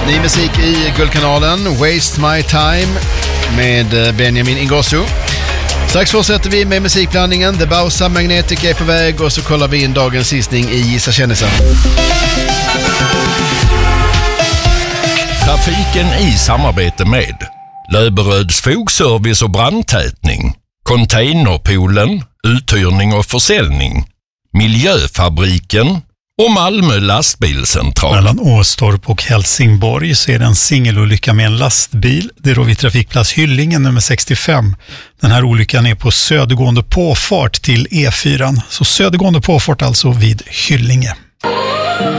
Ny musik i Guldkanalen, Waste My Time med Benjamin Ingrosso. Strax fortsätter vi med musikblandningen. The Bausa Magnetic är på väg och så kollar vi in dagens gissning i Gissa kändisen. Trafiken i samarbete med Löberöds fogservice och brandtätning, Containerpoolen, uthyrning och försäljning, Miljöfabriken och Malmö lastbilscentral. Mellan Åstorp och Helsingborg så är det en singelolycka med en lastbil. Det är då vid trafikplats Hyllingen nummer 65. Den här olyckan är på södergående påfart till E4. Så södergående påfart alltså vid Hyllinge.